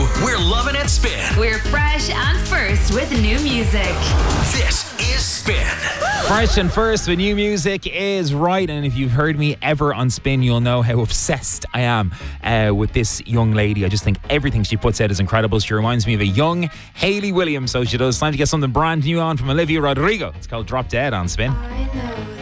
we're loving it Spin. We're fresh and first with new music. This is Spin. Fresh and first with new music is right, and if you've heard me ever on Spin, you'll know how obsessed I am with this young lady. I just think everything she puts out is incredible. She reminds me of a young Hayley Williams, so she does. Time to get something brand new on from Olivia Rodrigo. It's called Drop Dead on Spin. I know